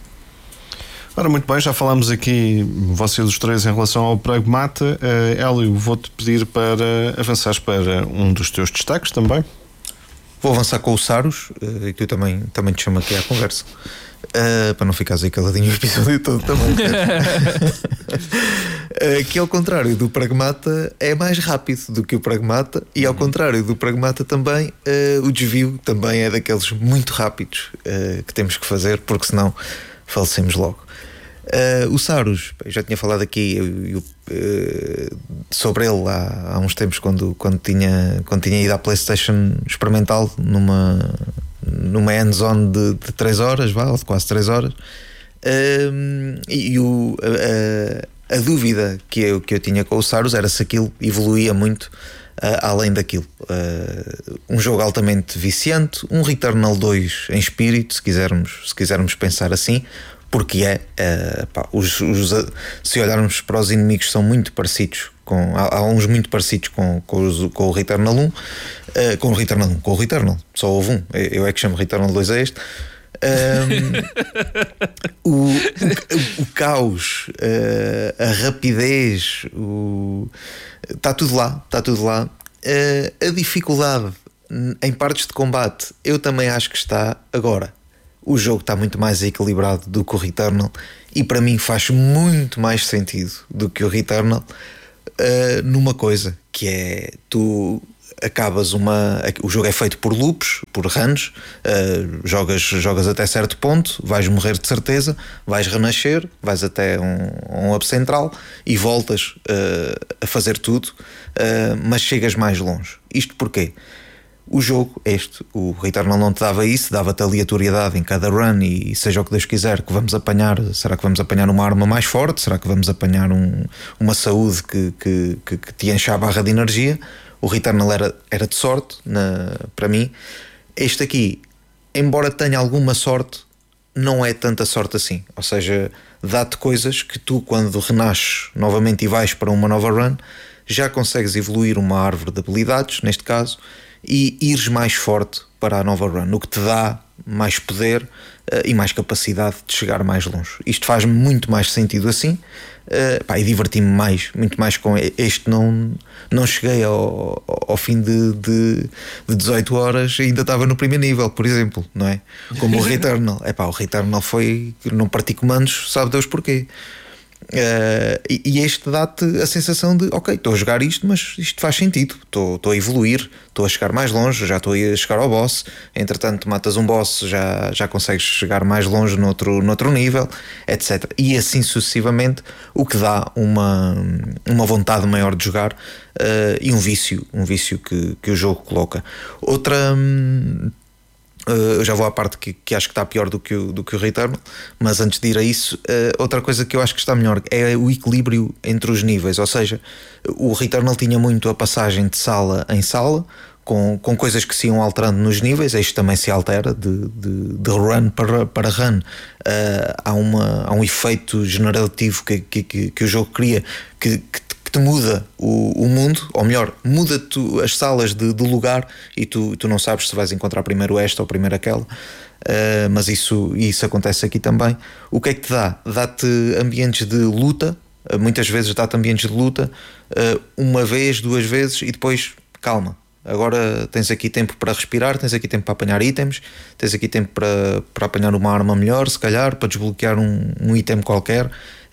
Ora, muito bem, já falámos aqui, vocês os três, em relação ao Pragmata. uh, Hélio, vou-te pedir para avançares para um dos teus destaques também. Vou avançar com o Saros, uh, e tu também, também te chamo aqui à conversa, uh, para não ficares aí caladinho o episódio todo também. uh, que ao contrário do Pragmata é mais rápido do que o Pragmata, e ao contrário do Pragmata também, uh, o desvio também é daqueles muito rápidos uh, que temos que fazer, porque senão falecemos logo. Uh, o Saros, eu já tinha falado aqui eu, eu, uh, sobre ele há, há uns tempos, quando, quando, tinha, quando tinha ido à PlayStation experimental numa, numa hands-on de, de três horas, vá, ou de quase três horas. Uh, e o, a, a, a dúvida que eu, que eu tinha com o Saros era se aquilo evoluía muito uh, além daquilo. Uh, um jogo altamente viciante, um Returnal dois em espírito, se quisermos, se quisermos pensar assim. Porque é, uh, pá, os, os, se olharmos para os inimigos, são muito parecidos com, há, há uns muito parecidos com, com, os, com o Returnal um, uh, com o Returnal um, com o Returnal, só houve um, eu é que chamo Returnal dois a este. Um, o, o, o caos, uh, a rapidez, está tudo lá, está tudo lá. Uh, a dificuldade em partes de combate, eu também acho que está agora. O jogo está muito mais equilibrado do que o Returnal, e para mim faz muito mais sentido do que o Returnal uh, numa coisa, que é tu acabas uma... O jogo é feito por loops, por runs, uh, jogas, jogas até certo ponto, vais morrer de certeza, vais renascer, vais até um, um hub central e voltas uh, a fazer tudo, uh, mas chegas mais longe. Isto porquê? O jogo, este, o Returnal não te dava isso, dava-te aleatoriedade em cada run, e seja o que Deus quiser que vamos apanhar, será que vamos apanhar uma arma mais forte, será que vamos apanhar um, uma saúde que, que, que, que te enche a barra de energia. O Returnal era, era de sorte na, para mim. Este aqui embora tenha alguma sorte, não é tanta sorte assim. Ou seja, dá-te coisas que tu, quando renasces novamente e vais para uma nova run, já consegues evoluir uma árvore de habilidades, neste caso, e ires mais forte para a nova run, o que te dá mais poder uh, e mais capacidade de chegar mais longe. Isto faz muito mais sentido assim, uh, pá, e diverti-me mais, muito mais com este. Não, não cheguei ao, ao fim de, de, de dezoito horas e ainda estava no primeiro nível, por exemplo, não é? Como o Returnal. É pá, o Returnal foi, não parti comandos, sabe Deus porquê. Uh, e, e este dá-te a sensação de ok, estou a jogar isto, mas isto faz sentido, estou, estou a evoluir, estou a chegar mais longe, já estou a chegar ao boss. Entretanto matas um boss, já, já consegues chegar mais longe noutro, noutro nível, etc. E assim sucessivamente, o que dá uma, uma vontade maior de jogar, uh, e um vício, um vício que, que o jogo coloca. Outra... Hum, Uh, eu já vou à parte que, que acho que está pior do que o, do que o Returnal, mas antes de ir a isso, uh, outra coisa que eu acho que está melhor é o equilíbrio entre os níveis. Ou seja, o Returnal tinha muito a passagem de sala em sala, com, com coisas que se iam alterando nos níveis. Isto também se altera de, de, de run para, para run. Uh, há, uma, há um efeito generativo que, que, que, que o jogo cria, que, que te muda o, o mundo, ou melhor, muda-te as salas de, de lugar, e tu, tu não sabes se vais encontrar primeiro esta ou primeiro aquela. Uh, mas isso, isso acontece aqui também. O que é que te dá? Dá-te ambientes de luta, uh, muitas vezes dá-te ambientes de luta, uh, uma vez, duas vezes, e depois calma. Agora tens aqui tempo para respirar, tens aqui tempo para apanhar itens, tens aqui tempo para, para apanhar uma arma melhor, se calhar, para desbloquear um, um item qualquer, uh,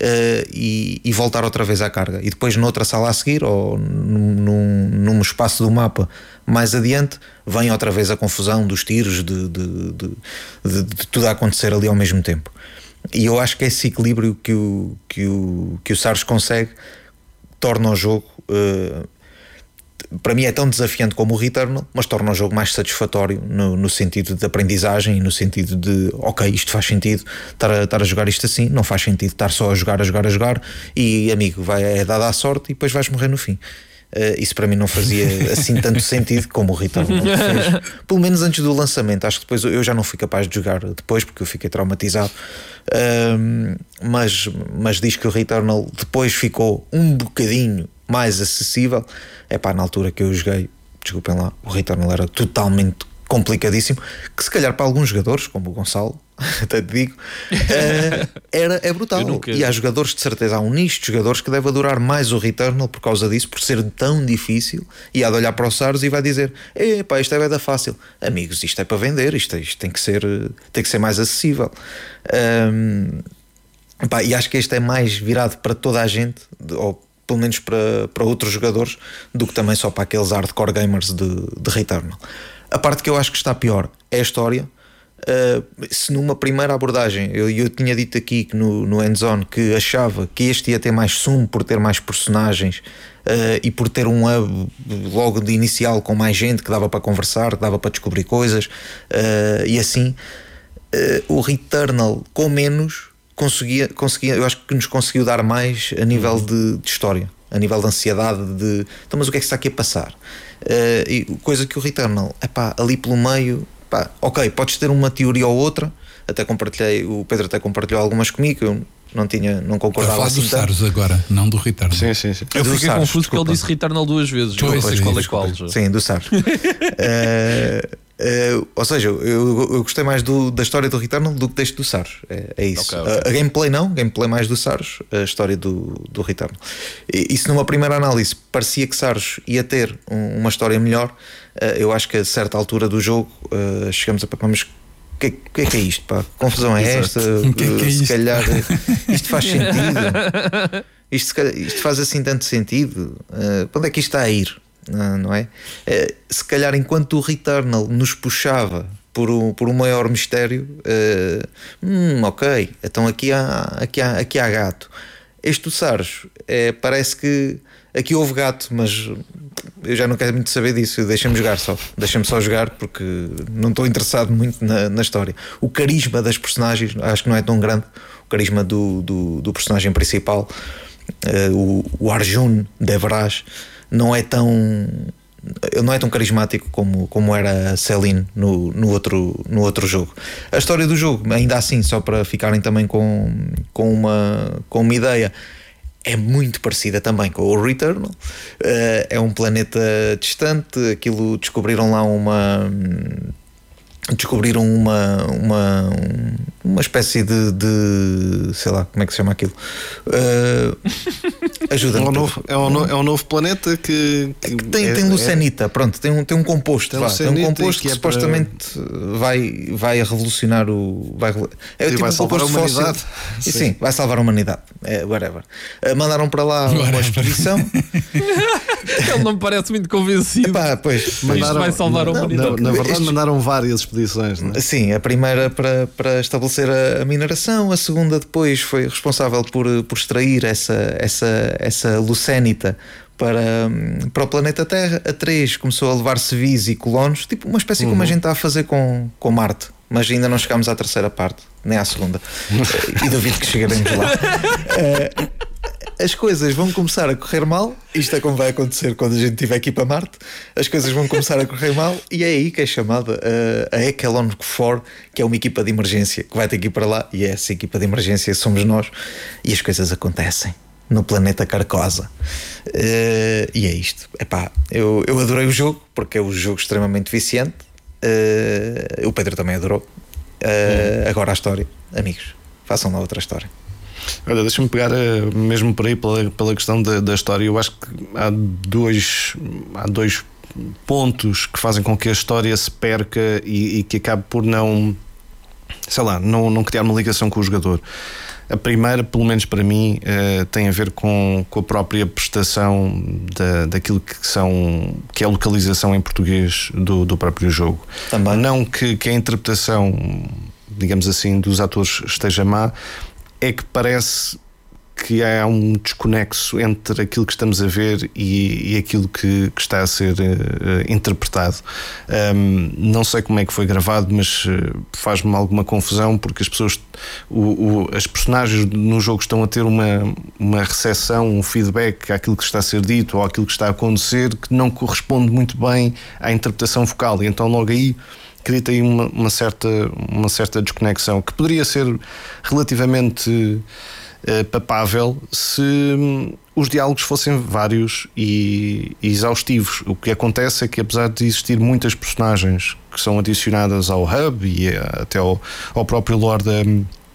e, e voltar outra vez à carga. E depois noutra sala a seguir, ou num, num espaço do mapa mais adiante, vem outra vez a confusão dos tiros, de, de, de, de, de tudo a acontecer ali ao mesmo tempo. E eu acho que esse equilíbrio que o, que o, que o Sars consegue torna o jogo... Uh, para mim é tão desafiante como o Returnal, mas torna o jogo mais satisfatório no, no sentido de aprendizagem e no sentido de ok, isto faz sentido estar a, estar a jogar isto assim, não faz sentido estar só a jogar, a jogar, a jogar e amigo, vai, é dada a sorte e depois vais morrer no fim. Uh, isso para mim não fazia assim tanto sentido como o Returnal fez, pelo menos antes do lançamento. Acho que depois eu já não fui capaz de jogar depois porque eu fiquei traumatizado, uh, mas, mas diz que o Returnal depois ficou um bocadinho mais acessível. É pá, na altura que eu joguei, desculpem lá, o Returnal era totalmente complicadíssimo, que se calhar para alguns jogadores, como o Gonçalo, até te digo, é, era, é brutal. Nunca... E há jogadores, de certeza, há um nicho de jogadores que deve adorar mais o Returnal por causa disso, por ser tão difícil, e há de olhar para o Sars e vai dizer: epá, isto é da fácil. Amigos, isto é para vender, isto, isto tem, que ser, tem que ser mais acessível. Um, epá, e acho que este é mais virado para toda a gente, ou pelo menos para, para outros jogadores, do que também só para aqueles hardcore gamers de, de Returnal. A parte que eu acho que está pior é a história. Uh, se numa primeira abordagem eu, eu tinha dito aqui que no, no Hands-On que achava que este ia ter mais sumo por ter mais personagens, uh, e por ter um hub logo de inicial com mais gente que dava para conversar, que dava para descobrir coisas, uh, e assim uh, o Returnal com menos conseguia, conseguia, eu acho que nos conseguiu dar mais a nível de, de história, a nível de ansiedade de então, mas o que é que está aqui a passar? Uh, e coisa que o Returnal, epá, ali pelo meio, pá, ok, podes ter uma teoria ou outra, até compartilhei, o Pedro até compartilhou algumas comigo, eu não tinha, não concordava assim. Do Sars agora, não do Returnal. Sim, sim, sim. Eu do fiquei Sars, confuso desculpa. porque ele disse Returnal duas vezes. Tu, não sei qual é qual. Sim, do Sars. uh, Uh, ou seja, eu, eu gostei mais do, da história do Returnal do que deste do Sars. É, é isso. Okay, okay. A, a gameplay não, gameplay mais do Sars, a história do, do Returnal. E, isso numa primeira análise parecia que Sars ia ter um, uma história melhor. Uh, eu acho que a certa altura do jogo uh, chegamos a mas o que, que é que é isto? Pá? Que confusão é esta? O que é que é se isto? calhar isto faz sentido. Isto, isto faz assim tanto sentido. Uh, para onde é que isto está a ir? Não, não é? É? Se calhar enquanto o Returnal nos puxava por um, por um maior mistério, uh, hum, ok, então aqui há, aqui há, aqui há gato. Este do Sars, é, parece que aqui houve gato, mas eu já não quero muito saber disso. Deixa-me jogar só, deixa-me só jogar porque não estou interessado muito na, na história. O carisma das personagens acho que não é tão grande. O carisma do, do, do personagem principal, uh, o, o Arjun Devaraj, não é tão ele não é tão carismático como, como era Celine no, no, outro, no outro jogo. A história do jogo, ainda assim, só para ficarem também com, com, uma, com uma ideia, é muito parecida também com o Returnal. Uh, é um planeta distante, aquilo descobriram lá uma... descobriram uma uma, uma espécie de, de sei lá, como é que se chama aquilo? Uh, ajuda-me. É um novo, é um, no, é um novo planeta que, que tem, é, tem lucenita, é, pronto, tem um, tem um composto, tem, vá, tem um composto que, que é supostamente para... vai, vai revolucionar o. Vai, é tipo vai um salvar a humanidade. Sim. sim, vai salvar a humanidade. É, whatever. Uh, mandaram para lá uma whatever. expedição. Ele não me parece muito convencido. Epá, pois, mandaram, vai salvar a humanidade. Na, na verdade, mandaram várias expedições, não é? Sim, a primeira para, para estabelecer a, a mineração, a segunda depois foi responsável por, por extrair essa, essa, essa lucénita para, para o planeta Terra. A três começou a levar civis e colonos, tipo uma espécie uhum. como a gente está a fazer com, com Marte, mas ainda não chegámos à terceira parte, nem à segunda. E duvido que chegaremos lá. Uh, as coisas vão começar a correr mal. Isto é como vai acontecer quando a gente estiver aqui para Marte. As coisas vão começar a correr mal e é aí que é chamada uh, a Echelon quatro, que é uma equipa de emergência que vai ter que ir para lá, e essa equipa de emergência somos nós, e as coisas acontecem no planeta Carcosa. Uh, e é isto. Epá, eu, eu adorei o jogo porque é um jogo extremamente viciante. Uh, o Pedro também adorou. Uh, agora a história, amigos, façam lá outra história. Olha, deixa-me pegar uh, mesmo por aí pela, pela questão da, da história. Eu acho que há dois, há dois pontos que fazem com que a história se perca e, e que acabe por não, sei lá, não, não criar uma ligação com o jogador. A primeira, pelo menos para mim, uh, tem a ver com, com a própria prestação da, daquilo que, são, que é a localização em português do, do próprio jogo. Também. Não que, que a interpretação, digamos assim, dos atores esteja má, é que parece que há um desconexo entre aquilo que estamos a ver e, e aquilo que, que está a ser uh, interpretado. Um, não sei como é que foi gravado, mas uh, faz-me alguma confusão porque as pessoas, o, o, as personagens no jogo estão a ter uma, uma recepção, um feedback àquilo que está a ser dito ou àquilo que está a acontecer que não corresponde muito bem à interpretação vocal, e então logo aí cria aí uma, uma, certa, uma certa desconexão que poderia ser relativamente uh, papável se um, os diálogos fossem vários e, e exaustivos. O que acontece é que, apesar de existir muitas personagens que são adicionadas ao hub e até ao, ao próprio lore da,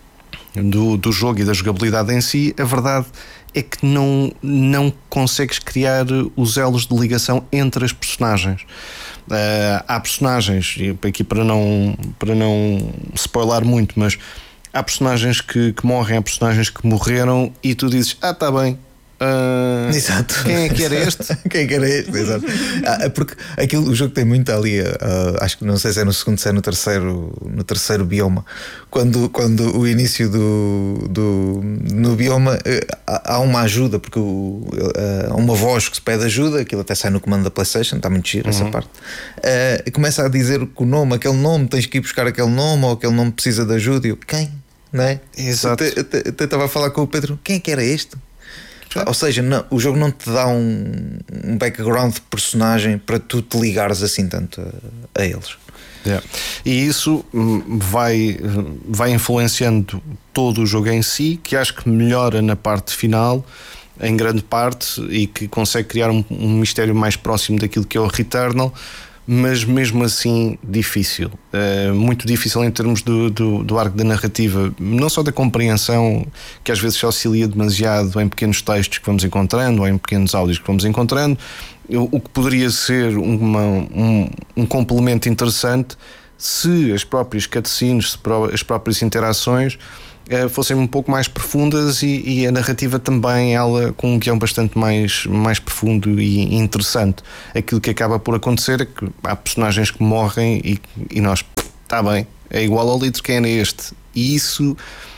do, do jogo e da jogabilidade em si, a verdade é que não, não consegues criar os elos de ligação entre as personagens. Uh, há personagens, aqui para não, para não spoiler muito, mas há personagens que, que morrem, há personagens que morreram e tu dizes, ah, está bem. Uh, Exato. Quem é que era este? Quem é que era este? Exato. Ah, porque aquilo, o jogo tem muito ali, uh, acho que não sei se é no segundo, se é no terceiro, no terceiro bioma. Quando, quando o início do, do no bioma uh, há uma ajuda, porque uh, há uma voz que se pede ajuda, aquilo até sai no comando da PlayStation, está muito giro, uhum. essa parte. Uh, começa a dizer que o nome, aquele nome, tens que ir buscar aquele nome, ou aquele nome precisa de ajuda. E eu, quem? Não é? Exato. Eu estava a falar com o Pedro, quem é que era este? Ou seja, não, o jogo não te dá um, um background de personagem para tu te ligares assim tanto a, a eles. Yeah. E isso vai, vai influenciando todo o jogo em si, que acho que melhora na parte final em grande parte e que consegue criar um, um mistério mais próximo daquilo que é o Returnal, mas mesmo assim difícil, uh, muito difícil em termos do, do, do arco da narrativa, não só da compreensão, que às vezes se auxilia demasiado em pequenos textos que vamos encontrando ou em pequenos áudios que vamos encontrando, o que poderia ser uma, um, um complemento interessante se as próprias cutscenes, se as próprias interações fossem um pouco mais profundas e, e a narrativa também ela com um guião bastante mais, mais profundo e interessante. Aquilo que acaba por acontecer é que há personagens que morrem e, e nós, está bem, é igual ao litro, quem é este? E isso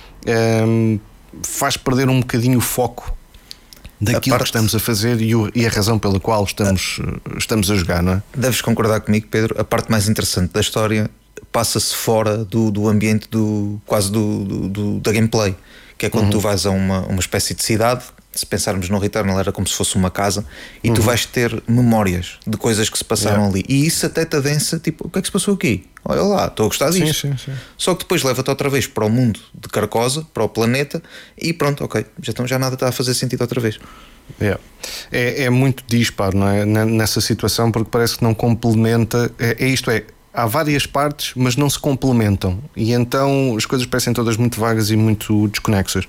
um, faz perder um bocadinho o foco daquilo parte... que estamos a fazer e, o, e a razão pela qual estamos, a... estamos a jogar, não é? Deves concordar comigo, Pedro, a parte mais interessante da história passa-se fora do, do ambiente do, quase do, do, do, da gameplay, que é quando uhum. tu vais a uma, uma espécie de cidade se pensarmos no Returnal, era como se fosse uma casa, e uhum. tu vais ter memórias de coisas que se passaram yeah. ali, e isso até te adensa, tipo, o que é que se passou aqui? Olha lá, estou a gostar disto. Sim, sim, sim. Só que depois leva-te outra vez para o mundo de Carcosa, para o planeta, e pronto, ok, já, então já nada está a fazer sentido outra vez. Yeah. É, é muito disparo, não é? Nessa situação, porque parece que não complementa. É, é isto, é. Há várias partes, mas não se complementam. E então as coisas parecem todas muito vagas e muito desconexas.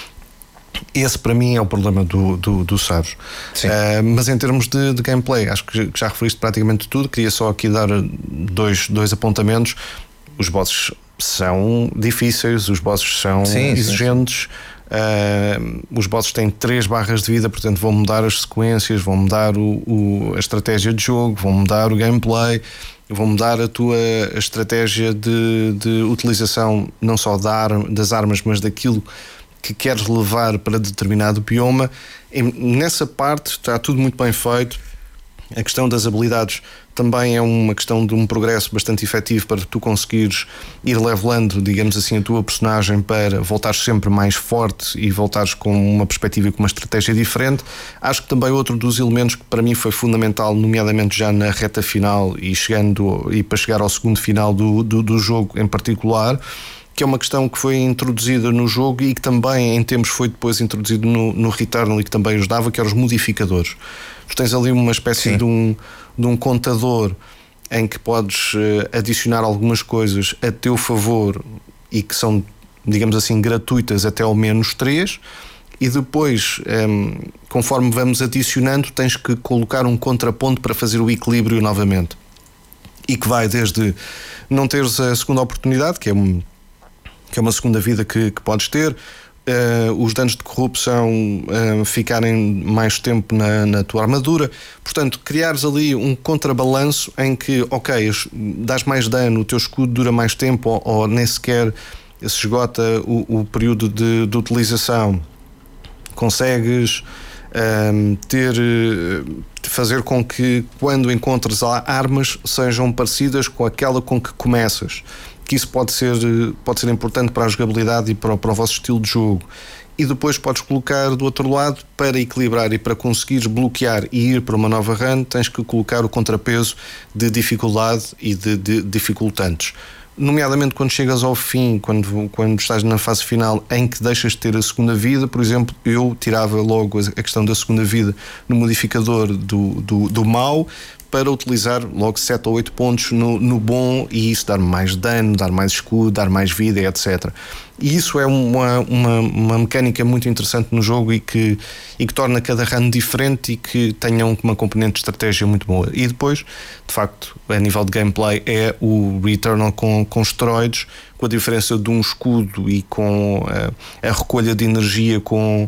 Esse para mim é o problema do, do, do Saros. Uh, mas em termos de, de gameplay, acho que já referiste praticamente tudo. Queria só aqui dar dois, dois apontamentos. Os bosses são difíceis, os bosses são sim, exigentes. Sim. Uh, os bosses têm três barras de vida, portanto vão mudar as sequências, vão mudar o, o, a estratégia de jogo, vão mudar o gameplay, vão mudar a tua a estratégia de, de utilização não só da arma, das armas, mas daquilo que queres levar para determinado bioma. E nessa parte está tudo muito bem feito. A questão das habilidades também é uma questão de um progresso bastante efetivo para tu conseguires ir levelando, digamos assim, a tua personagem para voltares sempre mais forte e voltares com uma perspectiva e com uma estratégia diferente. Acho que também outro dos elementos que para mim foi fundamental, nomeadamente já na reta final e, chegando, e para chegar ao segundo final do, do, do jogo em particular, que é uma questão que foi introduzida no jogo e que também em tempos foi depois introduzido no, no Returnal e que também ajudava, que eram os modificadores. Tu tens ali uma espécie de um, de um contador em que podes uh, adicionar algumas coisas a teu favor e que são, digamos assim, gratuitas até ao menos três, e depois, um, conforme vamos adicionando, tens que colocar um contraponto para fazer o equilíbrio novamente. E que vai desde não teres a segunda oportunidade, que é um que é uma segunda vida que, que podes ter, uh, os danos de corrupção uh, ficarem mais tempo na, na tua armadura, portanto criares ali um contrabalanço em que, ok, dás mais dano, o teu escudo dura mais tempo ou, ou nem sequer se esgota o, o período de, de utilização, consegues um, ter fazer com que quando encontres armas sejam parecidas com aquela com que começas, que isso pode ser, pode ser importante para a jogabilidade e para, para o vosso estilo de jogo. E depois podes colocar do outro lado, para equilibrar e para conseguires bloquear e ir para uma nova run, tens que colocar o contrapeso de dificuldade e de, de dificultantes. Nomeadamente quando chegas ao fim, quando, quando estás na fase final em que deixas de ter a segunda vida, por exemplo, eu tirava logo a questão da segunda vida no modificador do, do, do mau, para utilizar logo sete ou oito pontos no, no bom, e isso dar mais dano, dar mais escudo, dar mais vida, etcétera. E isso é uma, uma, uma mecânica muito interessante no jogo e que, e que torna cada run diferente e que tenha uma componente de estratégia muito boa. E depois, de facto, a nível de gameplay, é o Returnal com, com esteroides, com a diferença de um escudo e com a, a recolha de energia com...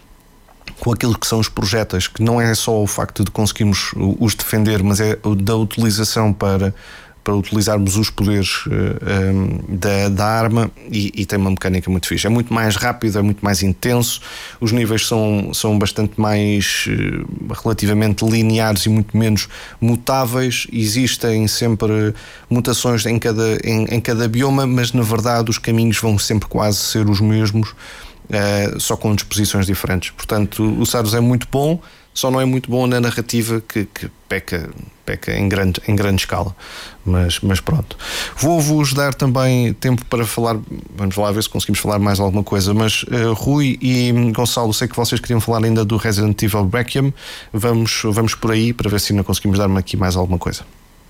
com aquilo que são os projéteis, que não é só o facto de conseguirmos os defender, mas é da utilização para, para utilizarmos os poderes uh, um, da, da arma, e, e tem uma mecânica muito fixe. É muito mais rápido, é muito mais intenso, os níveis são, são bastante mais uh, relativamente lineares e muito menos mutáveis. Existem sempre mutações em cada, em, em cada bioma, mas na verdade os caminhos vão sempre quase ser os mesmos, Uh, só com disposições diferentes. Portanto, o Saros é muito bom, só não é muito bom na narrativa, que, que peca, peca em, grande, em grande escala. Mas, mas pronto. Vou-vos dar também tempo para falar, vamos lá ver se conseguimos falar mais alguma coisa, mas uh, Rui e Gonçalo, sei que vocês queriam falar ainda do Resident Evil Requiem. Vamos, vamos por aí para ver se ainda conseguimos dar-me aqui mais alguma coisa.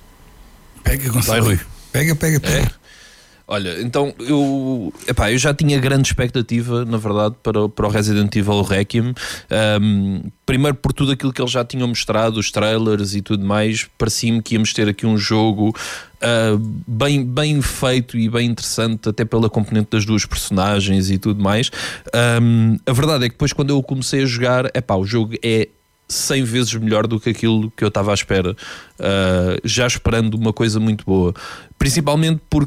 Pega, Gonçalo. Vai, Rui. Pega, pega, pega. É. Olha, então eu, epá, eu já tinha grande expectativa, na verdade, para, para o Resident Evil Requiem. Um, primeiro por tudo aquilo que eles já tinham mostrado, os trailers e tudo mais, parecia-me que íamos ter aqui um jogo uh, bem, bem feito e bem interessante, até pela componente das duas personagens e tudo mais. Um, a verdade é que depois, quando eu comecei a jogar, epá, o jogo é cem vezes melhor do que aquilo que eu estava à espera, uh, já esperando uma coisa muito boa, principalmente porque